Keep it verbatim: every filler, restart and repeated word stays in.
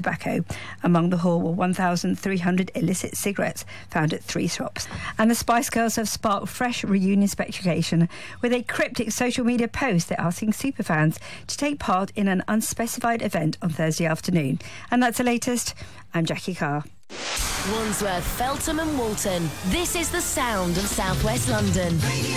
tobacco. Among the haul were one thousand three hundred illicit cigarettes found at three shops. And the Spice Girls have sparked fresh reunion speculation with a cryptic social media post. They're asking superfans to take part in an unspecified event on Thursday afternoon. And that's the latest. I'm Jackie Carr. Wandsworth, Feltham and Walton. This is the sound of South West London.